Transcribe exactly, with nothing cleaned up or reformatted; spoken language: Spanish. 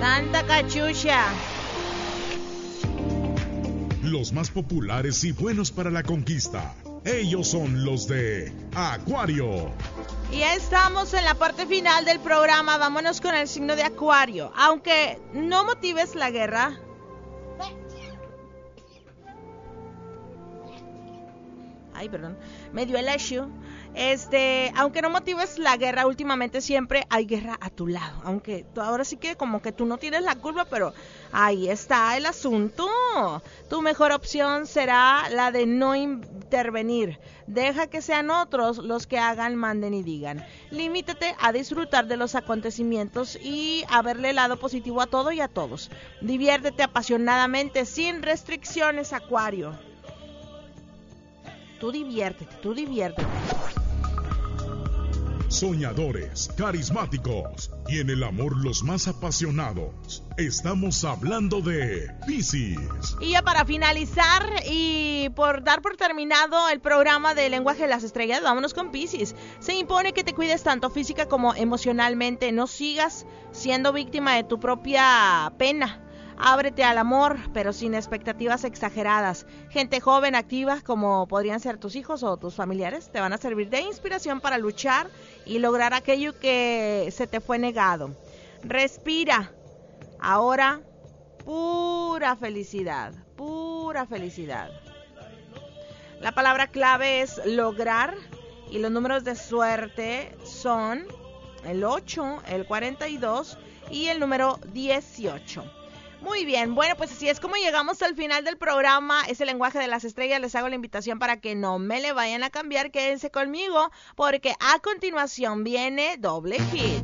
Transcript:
Santa cachucha. Los más populares y buenos para la conquista. Ellos son los de Acuario. Y ya estamos en la parte final del programa. Vámonos con el signo de Acuario. Aunque no motives la guerra. Ay, perdón. Me dio el issue. Este, aunque no motives la guerra, últimamente siempre hay guerra a tu lado. Aunque tú ahora sí que como que tú no tienes la culpa, pero ahí está el asunto. Tu mejor opción será la de no intervenir. Deja que sean otros los que hagan, manden y digan. Limítate a disfrutar de los acontecimientos y a verle el lado positivo a todo y a todos. Diviértete apasionadamente, sin restricciones, Acuario. Tú diviértete, tú diviértete. Soñadores, carismáticos y en el amor los más apasionados. Estamos hablando de Piscis. Y ya para finalizar y por dar por terminado el programa de Lenguaje de las Estrellas, vámonos con Piscis. Se impone que te cuides tanto física como emocionalmente. No sigas siendo víctima de tu propia pena. Ábrete al amor, pero sin expectativas exageradas. Gente joven, activa, como podrían ser tus hijos o tus familiares, te van a servir de inspiración para luchar y lograr aquello que se te fue negado. Respira. Ahora, pura felicidad, pura felicidad. La palabra clave es lograr y los números de suerte son el ocho, el cuarenta y dos y el número dieciocho. Muy bien, bueno, pues así es como llegamos al final del programa. Es el Lenguaje de las Estrellas. Les hago la invitación para que no me le vayan a cambiar. Quédense conmigo porque a continuación viene Doble Hit.